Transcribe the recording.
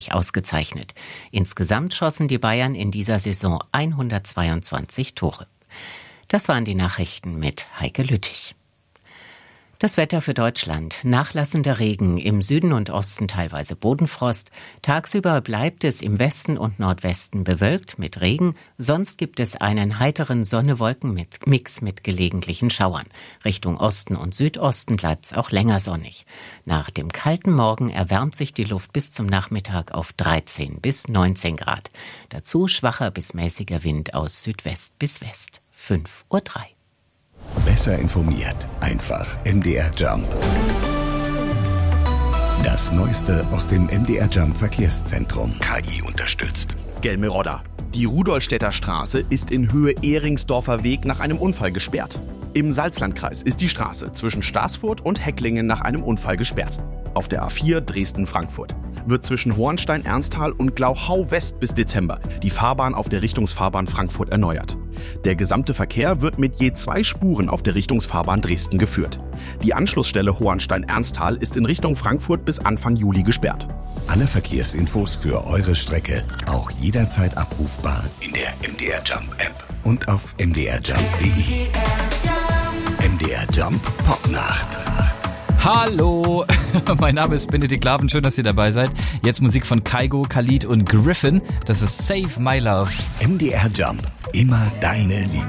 ausgezeichnet. Insgesamt schossen die Bayern in dieser Saison 122 Tore. Das waren die Nachrichten mit Heike Lüttich. Das Wetter für Deutschland. Nachlassender Regen, im Süden und Osten teilweise Bodenfrost. Tagsüber bleibt es im Westen und Nordwesten bewölkt mit Regen. Sonst gibt es einen heiteren Sonne-Wolken-Mix mit gelegentlichen Schauern. Richtung Osten und Südosten bleibt es auch länger sonnig. Nach dem kalten Morgen erwärmt sich die Luft bis zum Nachmittag auf 13 bis 19 Grad. Dazu schwacher bis mäßiger Wind aus Südwest bis West. 5:03 Uhr. Besser informiert. Einfach MDR Jump. Das Neueste aus dem MDR Jump Verkehrszentrum. KI unterstützt. Gelmerodda. Die Rudolstädter Straße ist in Höhe Ehringsdorfer Weg nach einem Unfall gesperrt. Im Salzlandkreis ist die Straße zwischen Staßfurt und Hecklingen nach einem Unfall gesperrt. Auf der A4 Dresden-Frankfurt wird zwischen Hohenstein-Ernsthal und Glauchau-West bis Dezember die Fahrbahn auf der Richtungsfahrbahn Frankfurt erneuert. Der gesamte Verkehr wird mit je 2 Spuren auf der Richtungsfahrbahn Dresden geführt. Die Anschlussstelle Hohenstein-Ernsthal ist in Richtung Frankfurt bis Anfang Juli gesperrt. Alle Verkehrsinfos für eure Strecke auch jederzeit abrufbar in der MDR Jump App und auf mdrjump.de. MDR Jump Popnacht. Hallo, mein Name ist Benedikt Laven, schön, dass ihr dabei seid. Jetzt Musik von Kygo, Khalid und Griffin, das ist Save My Love. MDR Jump, immer deine Lieblings.